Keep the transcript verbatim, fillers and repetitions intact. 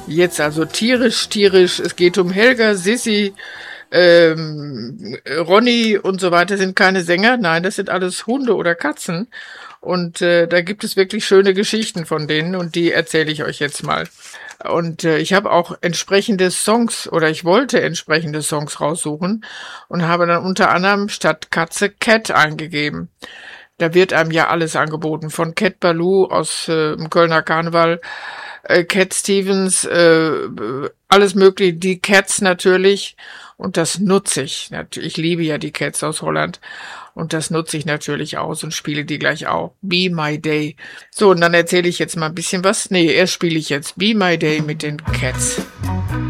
Jetzt also tierisch, tierisch. Es geht um Helga, Sissi, ähm, Ronny und so weiter. Sind keine Sänger. Nein, das sind alles Hunde oder Katzen. Und äh, da gibt es wirklich schöne Geschichten von denen und die erzähle ich euch jetzt mal. Und äh, ich habe auch entsprechende Songs oder ich wollte entsprechende Songs raussuchen und habe dann unter anderem statt Katze Cat eingegeben. Da wird einem ja alles angeboten, von Cat Ballou aus äh, dem Kölner Karneval, äh, Cat Stevens, äh, alles mögliche, die Cats natürlich. Und das nutze ich. Ich liebe ja die Cats aus Holland. Und das nutze ich natürlich aus und spiele die gleich auch. Be My Day. So, und dann erzähle ich jetzt mal ein bisschen was. Nee, erst spiele ich jetzt Be My Day mit den Cats.